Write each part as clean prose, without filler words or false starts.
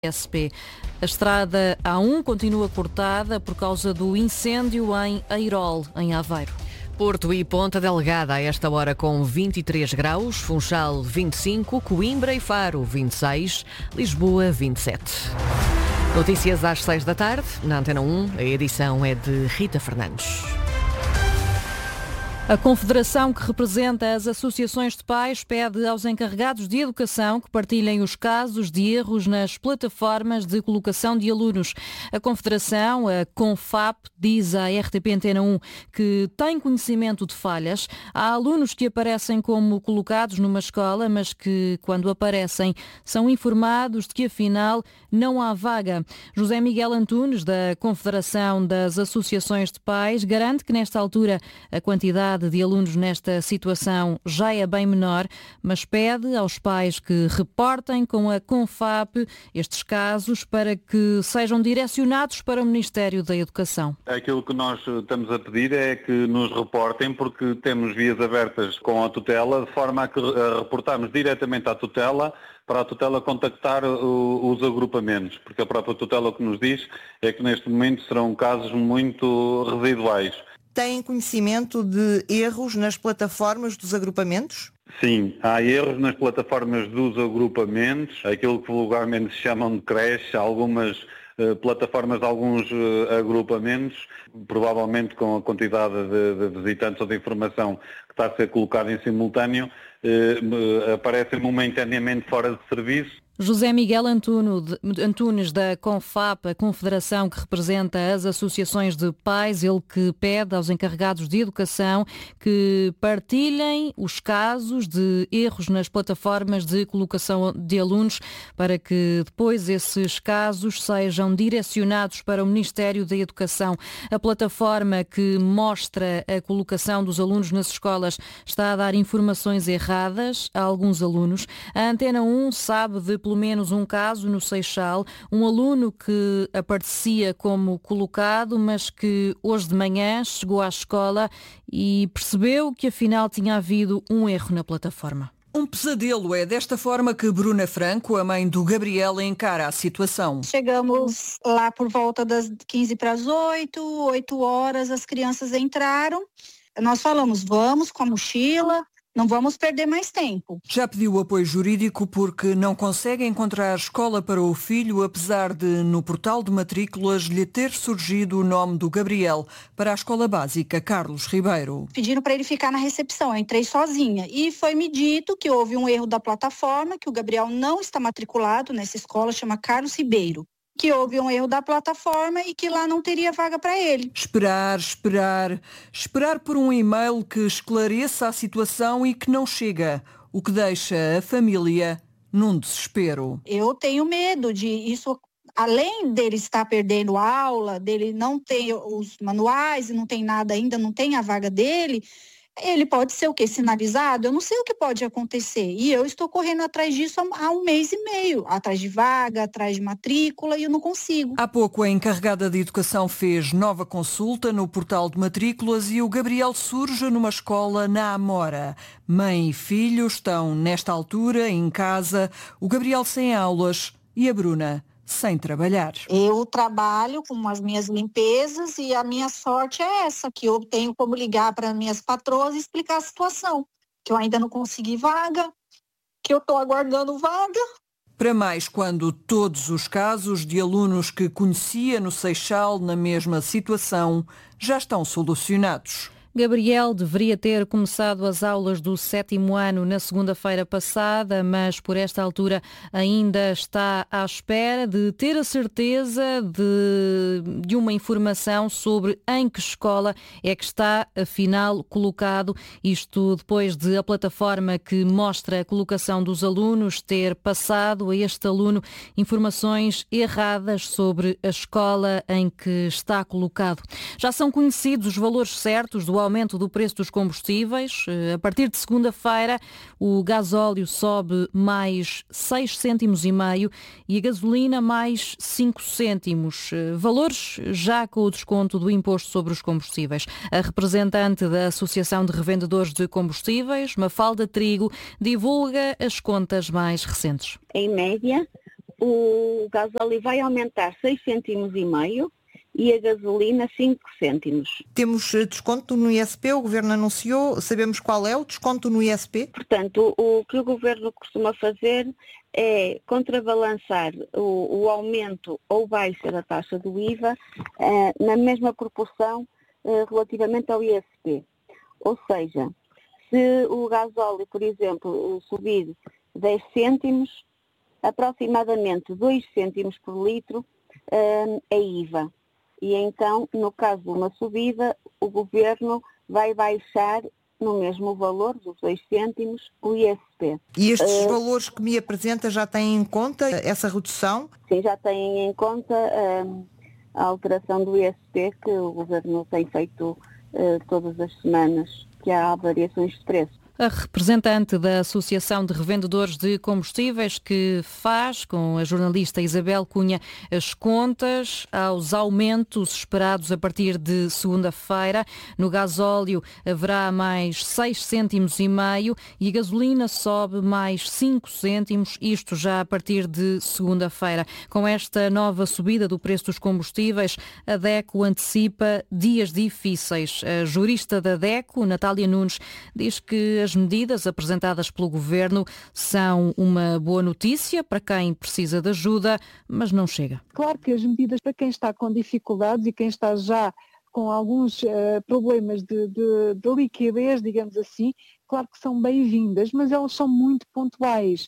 SP. A estrada A1 continua cortada por causa do incêndio em Eirol, em Aveiro. Porto e Ponta Delgada a esta hora com 23 graus, Funchal 25, Coimbra e Faro 26, Lisboa 27. Notícias às 6 da tarde, na Antena 1, a edição é de Rita Fernandes. A Confederação, que representa as associações de pais, pede aos encarregados de educação que partilhem os casos de erros nas plataformas de colocação de alunos. A Confederação, a CONFAP, diz à RTP Antena 1 que tem conhecimento de falhas. Há alunos que aparecem como colocados numa escola, mas que, quando aparecem, são informados de que, afinal, não há vaga. José Miguel Antunes, da Confederação das Associações de Pais, garante que, nesta altura, a quantidade de alunos nesta situação já é bem menor, mas pede aos pais que reportem com a CONFAP estes casos para que sejam direcionados para o Ministério da Educação. Aquilo que nós estamos a pedir é que nos reportem, porque temos vias abertas com a tutela, de forma a que reportarmos diretamente à tutela, para a tutela contactar os agrupamentos, porque a própria tutela o que nos diz é que neste momento serão casos muito residuais. Têm conhecimento de erros nas plataformas dos agrupamentos? Sim, há erros nas plataformas dos agrupamentos, aquilo que vulgarmente se chamam de creche, algumas plataformas de alguns agrupamentos, provavelmente com a quantidade de visitantes ou de informação que está a ser colocada em simultâneo, aparecem momentaneamente fora de serviço. José Miguel Antunes, da CONFAP, a confederação que representa as associações de pais, ele que pede aos encarregados de educação que partilhem os casos de erros nas plataformas de colocação de alunos para que depois esses casos sejam direcionados para o Ministério da Educação. A plataforma que mostra a colocação dos alunos nas escolas está a dar informações erradas a alguns alunos. A Antena 1 sabe de pelo menos um caso no Seixal, um aluno que aparecia como colocado, mas que hoje de manhã chegou à escola e percebeu que afinal tinha havido um erro na plataforma. Um pesadelo. É desta forma que Bruna Franco, a mãe do Gabriel, encara a situação. Chegamos lá por volta das 15 para as 8 horas, as crianças entraram. Nós falamos, vamos com a mochila, não vamos perder mais tempo. Já pediu apoio jurídico porque não consegue encontrar escola para o filho, apesar de, no portal de matrículas, lhe ter surgido o nome do Gabriel para a escola básica Carlos Ribeiro. Pediram para ele ficar na recepção, eu entrei sozinha e foi-me dito que houve um erro da plataforma, que o Gabriel não está matriculado nessa escola, chama Carlos Ribeiro. Que houve um erro da plataforma e que lá não teria vaga para ele. Esperar por um e-mail que esclareça a situação e que não chega, o que deixa a família num desespero. Eu tenho medo de isso, além dele estar perdendo aula, dele não ter os manuais e não tem nada ainda, não tem a vaga dele. Ele pode ser o quê? Sinalizado? Eu não sei o que pode acontecer. E eu estou correndo atrás disso há um mês e meio. Atrás de vaga, atrás de matrícula, e eu não consigo. Há pouco a encarregada de educação fez nova consulta no portal de matrículas e o Gabriel surge numa escola na Amora. Mãe e filho estão, nesta altura, em casa. O Gabriel sem aulas e a Bruna sem trabalhar. Eu trabalho com as minhas limpezas e a minha sorte é essa, que eu tenho como ligar para minhas patroas e explicar a situação, que eu ainda não consegui vaga, que eu estou aguardando vaga. Para mais quando todos os casos de alunos que conhecia no Seixal na mesma situação já estão solucionados. Gabriel deveria ter começado as aulas do 7º ano na segunda-feira passada, mas por esta altura ainda está à espera de ter a certeza de uma informação sobre em que escola é que está, afinal, colocado. Isto depois de a plataforma que mostra a colocação dos alunos ter passado a este aluno informações erradas sobre a escola em que está colocado. Já são conhecidos os valores certos do aumento do preço dos combustíveis. A partir de segunda-feira, o gasóleo sobe mais 6 cêntimos e meio e a gasolina mais 5 cêntimos. Valores já com o desconto do imposto sobre os combustíveis. A representante da Associação de Revendedores de Combustíveis, Mafalda Trigo, divulga as contas mais recentes. Em média, o gasóleo vai aumentar 6,5 cêntimos e a gasolina 5 cêntimos. Temos desconto no ISP, o Governo anunciou, sabemos qual é o desconto no ISP? Portanto, o que o Governo costuma fazer é contrabalançar o aumento ou baixa da taxa do IVA na mesma proporção relativamente ao ISP. Ou seja, se o gasóleo, por exemplo, subir 10 cêntimos, aproximadamente 2 cêntimos por litro é IVA. E então, no caso de uma subida, o Governo vai baixar no mesmo valor, dos 2 cêntimos, o ISP. E estes valores que me apresenta já têm em conta essa redução? Sim, já têm em conta a alteração do ISP que o Governo tem feito todas as semanas, que há variações de preço. A representante da Associação de Revendedores de Combustíveis que faz, com a jornalista Isabel Cunha, as contas aos aumentos esperados a partir de segunda-feira. No gasóleo haverá mais 6 cêntimos e meio e a gasolina sobe mais 5 cêntimos, isto já a partir de segunda-feira. Com esta nova subida do preço dos combustíveis, a DECO antecipa dias difíceis. A jurista da DECO, Natália Nunes, diz que as medidas apresentadas pelo Governo são uma boa notícia para quem precisa de ajuda, mas não chega. Claro que as medidas para quem está com dificuldades e quem está já com alguns problemas de liquidez, digamos assim, claro que são bem-vindas, mas elas são muito pontuais.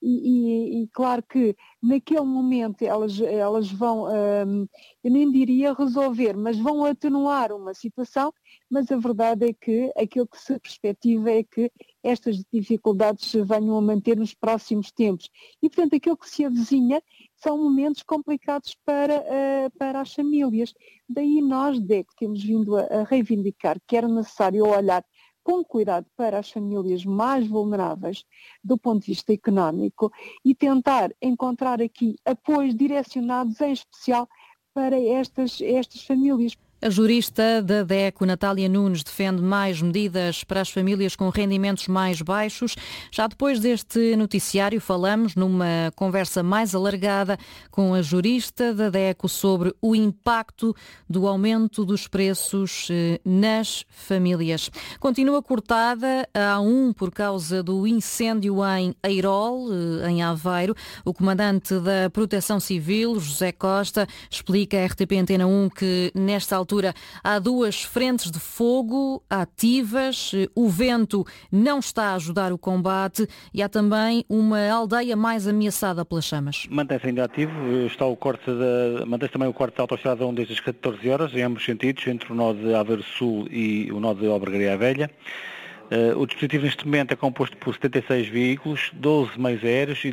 E claro que naquele momento elas vão, eu nem diria resolver, mas vão atenuar uma situação, mas a verdade é que aquilo que se perspectiva é que estas dificuldades se venham a manter nos próximos tempos. E, portanto, aquilo que se avizinha são momentos complicados para as famílias. Daí nós, DECO, temos vindo a reivindicar que era necessário olhar com cuidado para as famílias mais vulneráveis do ponto de vista económico e tentar encontrar aqui apoios direcionados em especial para estas famílias. A jurista da DECO, Natália Nunes, defende mais medidas para as famílias com rendimentos mais baixos. Já depois deste noticiário falamos numa conversa mais alargada com a jurista da DECO sobre o impacto do aumento dos preços nas famílias. Continua cortada a A1 por causa do incêndio em Eirol, em Aveiro. O comandante da Proteção Civil, José Costa, explica à RTP Antena 1 que nesta altura há 2 frentes de fogo ativas, o vento não está a ajudar o combate e há também uma aldeia mais ameaçada pelas chamas. Mantém-se ainda ativo, mantém-se também o corte da autoestrada 1 desde as 14 horas, em ambos sentidos, entre o nó de Aveiro Sul e o nó de Obregaria Velha. O dispositivo neste momento é composto por 76 veículos, 12 meios aéreos e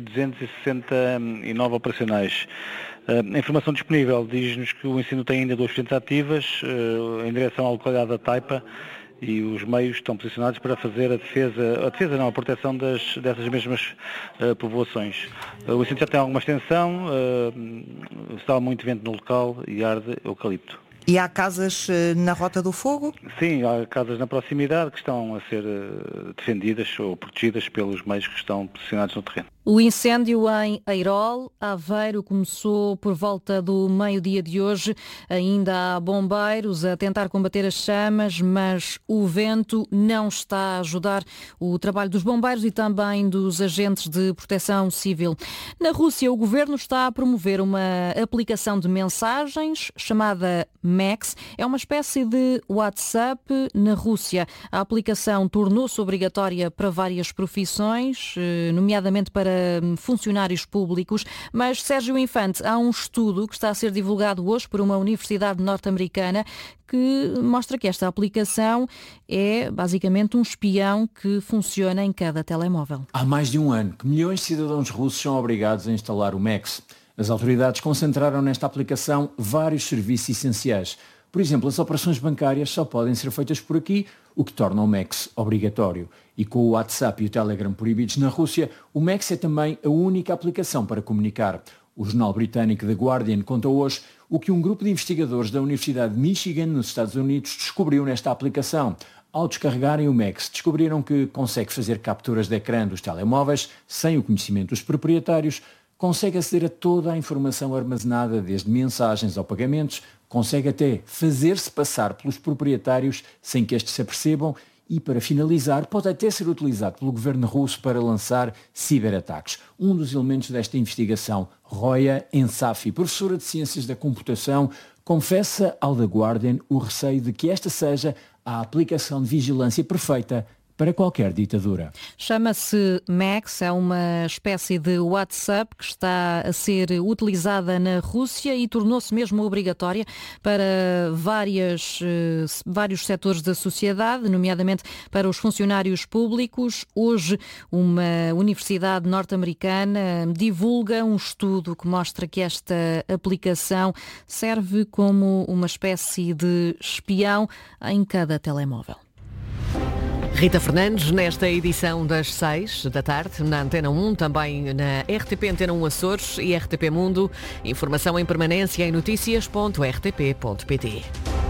269 operacionais. A informação disponível diz-nos que o incêndio tem ainda 2 frentes ativas em direção à localidade da Taipa e os meios estão posicionados para fazer a proteção dessas mesmas povoações. O incêndio já tem alguma extensão, está muito vento no local e arde eucalipto. E há casas na Rota do Fogo? Sim, há casas na proximidade que estão a ser defendidas ou protegidas pelos meios que estão posicionados no terreno. O incêndio em Eirol, Aveiro, começou por volta do meio-dia de hoje. Ainda há bombeiros a tentar combater as chamas, mas o vento não está a ajudar o trabalho dos bombeiros e também dos agentes de proteção civil. Na Rússia, o governo está a promover uma aplicação de mensagens chamada Max. É uma espécie de WhatsApp na Rússia. A aplicação tornou-se obrigatória para várias profissões, nomeadamente para funcionários públicos, mas Sérgio Infante, há um estudo que está a ser divulgado hoje por uma universidade norte-americana que mostra que esta aplicação é basicamente um espião que funciona em cada telemóvel. Há mais de um ano que milhões de cidadãos russos são obrigados a instalar o Max. As autoridades concentraram nesta aplicação vários serviços essenciais. Por exemplo, as operações bancárias só podem ser feitas por aqui, o que torna o Max obrigatório. E com o WhatsApp e o Telegram proibidos na Rússia, o Max é também a única aplicação para comunicar. O jornal britânico The Guardian conta hoje o que um grupo de investigadores da Universidade de Michigan, nos Estados Unidos, descobriu nesta aplicação. Ao descarregarem o Max, descobriram que consegue fazer capturas de ecrã dos telemóveis sem o conhecimento dos proprietários, consegue aceder a toda a informação armazenada, desde mensagens ao pagamentos, consegue até fazer-se passar pelos proprietários sem que estes se apercebam e, para finalizar, pode até ser utilizado pelo governo russo para lançar ciberataques. Um dos elementos desta investigação, Roya Ensafi, professora de Ciências da Computação, confessa ao The Guardian o receio de que esta seja a aplicação de vigilância perfeita para qualquer ditadura. Chama-se Max, é uma espécie de WhatsApp que está a ser utilizada na Rússia e tornou-se mesmo obrigatória para vários setores da sociedade, nomeadamente para os funcionários públicos. Hoje, uma universidade norte-americana divulga um estudo que mostra que esta aplicação serve como uma espécie de espião em cada telemóvel. Rita Fernandes, nesta edição das 6 da tarde, na Antena 1, também na RTP Antena 1 Açores e RTP Mundo. Informação em permanência em noticias.rtp.pt.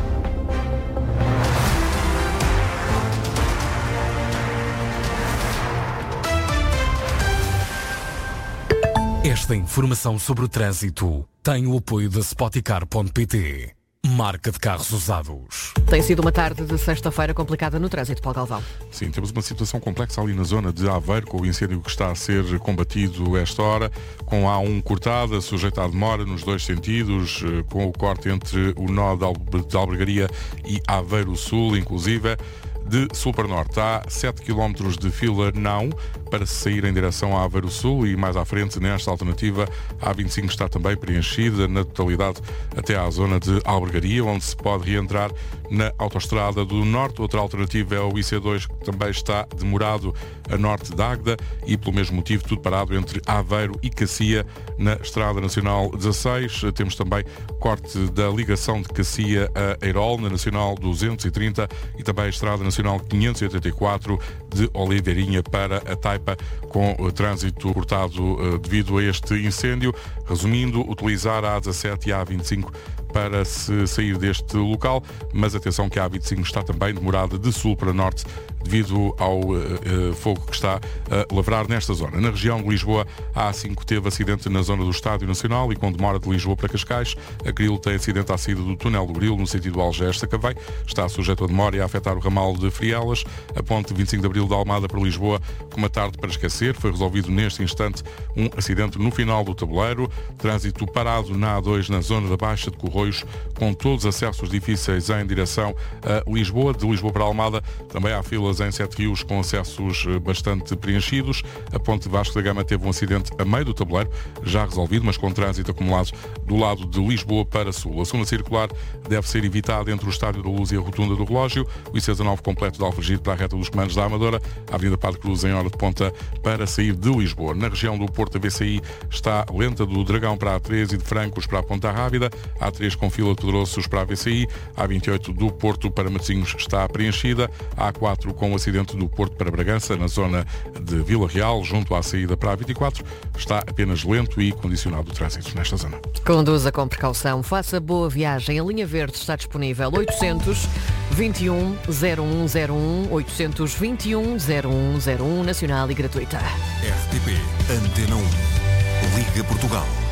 Esta informação sobre o trânsito tem o apoio da Spoticar.pt. Marca de carros usados. Tem sido uma tarde de sexta-feira complicada no trânsito, Paulo Galvão. Sim, temos uma situação complexa ali na zona de Aveiro, com o incêndio que está a ser combatido esta hora, com a A1 cortada, sujeita à demora nos dois sentidos, com o corte entre o nó de Albergaria e Aveiro Sul, inclusive. De sul para norte, há 7 km de fila não para sair em direção a Aveiro Sul e mais à frente, nesta alternativa, a A25 está também preenchida na totalidade até à zona de Albergaria, onde se pode reentrar na autoestrada do norte. Outra alternativa é o IC2, que também está demorado a norte de Águeda e, pelo mesmo motivo, tudo parado entre Aveiro e Cacia na Estrada Nacional 16. Temos também corte da ligação de Cacia a Eirol, na Nacional 230 e também a Estrada Nacional 584 de Oliveirinha para a Taipa, com o trânsito cortado devido a este incêndio. Resumindo, utilizar a A17 e a A25 para se sair deste local, mas atenção que a A25 está também demorada de sul para norte devido ao fogo que está a lavrar nesta zona. Na região de Lisboa, a A5 teve acidente na zona do Estádio Nacional e com demora de Lisboa para Cascais. A Grilo tem acidente à saída do túnel do Grilo no sentido Algés-Sacavém. Está sujeito a demora e a afetar o ramal de Frielas. A ponte 25 de Abril de Almada para Lisboa, com uma tarde para esquecer. Foi resolvido neste instante um acidente no final do tabuleiro. Trânsito parado na A2 na zona da Baixa de Corroios, com todos os acessos difíceis em direção a Lisboa. De Lisboa para Almada também há filas em Sete Rios com acessos bastante preenchidos. A ponte Vasco da Gama teve um acidente a meio do tabuleiro, já resolvido, mas com trânsito acumulado do lado de Lisboa para Sul. A zona circular deve ser evitada entre o Estádio da Luz e a Rotunda do Relógio. O IC19 completo de Alfragide para a reta dos comandos da Amadora. A Avenida Padre Cruz em hora de ponta para sair de Lisboa. Na região do Porto, a VCI está lenta do Dragão para a A3 e de Francos para a Ponta Rábida. A A3 com fila de Pedroços para a VCI. A A28 do Porto para Matosinhos está preenchida. A A4 com o acidente do Porto para Bragança, na zona de Vila Real, junto à saída para a A24, está apenas lento e condicionado o trânsito nesta zona. Conduza com precaução, faça boa viagem. A linha verde está disponível 821 0101, 821 0101, nacional e gratuita. RTP Antena 1, Liga Portugal.